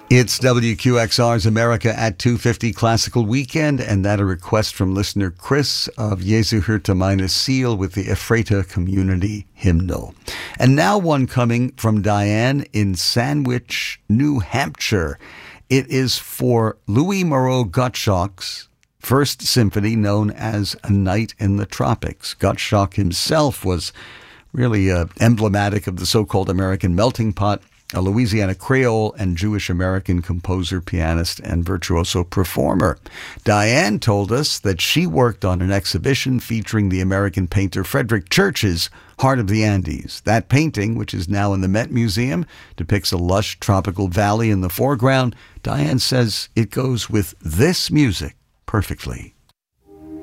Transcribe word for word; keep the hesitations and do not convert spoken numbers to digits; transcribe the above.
It's W Q X R's America at two fifty Classical Weekend, and that a request from listener Chris of Jesu hörte meine Seele with the Ephrata Community Hymnal. And now one coming from Diane in Sandwich, New Hampshire. It is for Louis Moreau Gottschalk's first symphony known as A Night in the Tropics. Gottschalk himself was really uh, emblematic of the so-called American melting pot, a Louisiana Creole and Jewish-American composer, pianist, and virtuoso performer. Diane told us that she worked on an exhibition featuring the American painter Frederick Church's Heart of the Andes. That painting, which is now in the Met Museum, depicts a lush tropical valley in the foreground. Diane says it goes with this music perfectly.